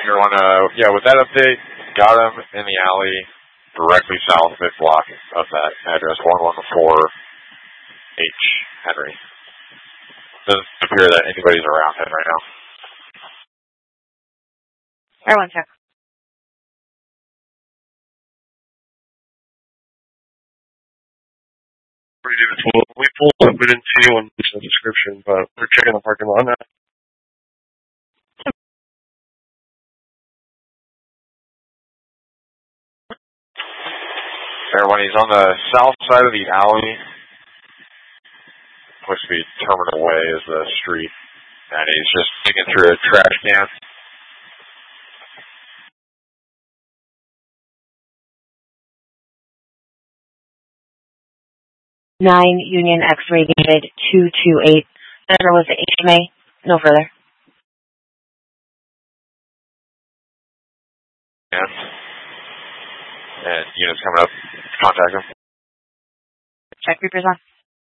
Everyone, yeah, with that update, got him in the alley directly south mid-block of that address, 114H Henry. Doesn't appear that anybody's around him right now. Everyone check. We pulled up, we didn't see anyone in the description, but we're checking the parking lot now. Everyone, he's on the south side of the alley. Supposed to be Terminal Way is the street. And he's just digging through a trash can. Nine Union X-ray David 228. There was the HMA. No further. And units coming up. Contact him. Check Reapers on.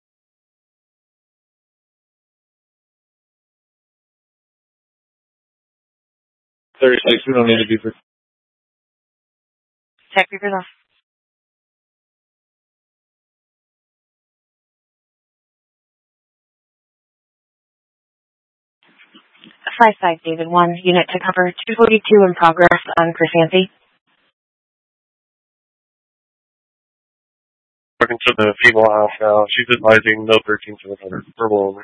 We don't need to be for. Check Reapers on. Five David 1 unit to cover 242 in progress on Chrysanthi. Talking to the female house now. She's advising no 13,700. Verbal over.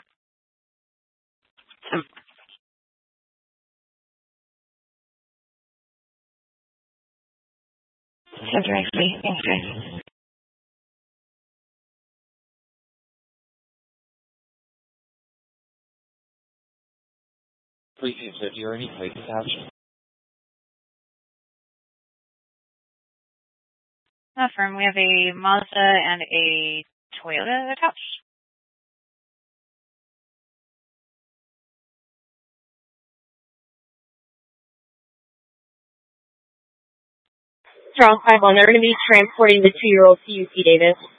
Center X-ray. Thanks, guys. Please use urine plate attached. Affirm, we have a Mazda and a Toyota attached. Strong 5-1, they're going to be transporting the 2-year-old to UC Davis.